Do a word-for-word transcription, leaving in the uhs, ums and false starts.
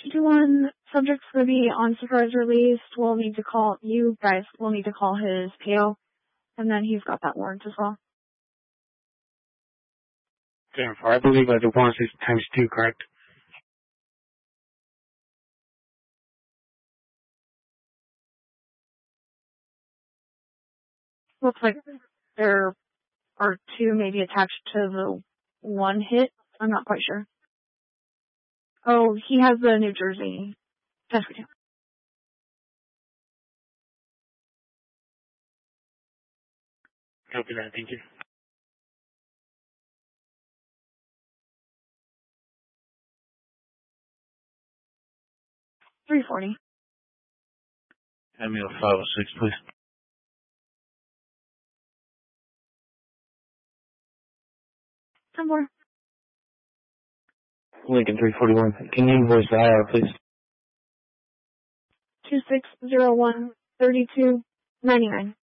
two two one, subject's going to be on surprise release. We'll need to call, you guys will need to call his P O, and then he's got that warrant as well. Jennifer, I believe I did one six times two, correct? Looks like there are two maybe attached to the one hit. I'm not quite sure. Oh, he has the New Jersey. Yes, we do. Copy that, thank you. three forty. Hand me a five oh six, please. ten more. Lincoln three forty-one. Can you invoice the I R, please? two six zero one thirty two ninety nine.